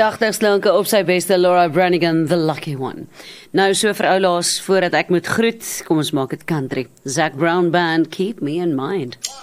80 slanke op sy beste, Laura Branigan, The Lucky One. Nou so vir oulaas, voordat ek moet groet, kom ons maak het country. Zac Brown Band, Keep Me in Mind.